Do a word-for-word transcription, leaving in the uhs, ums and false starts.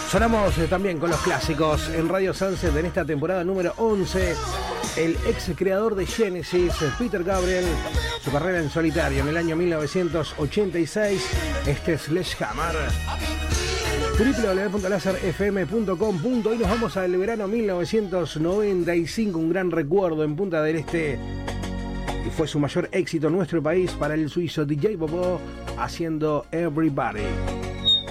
Sonamos eh, también con los clásicos en Radio Sunset en esta temporada número once. El ex creador de Genesis, Peter Gabriel, su carrera en solitario en el año mil novecientos ochenta y seis. Este es Sledgehammer. doble u doble u doble u punto laser f m punto com. Y nos vamos al verano mil novecientos noventa y cinco, un gran recuerdo en Punta del Este. Y fue su mayor éxito en nuestro país para el suizo D J Bobo haciendo Everybody.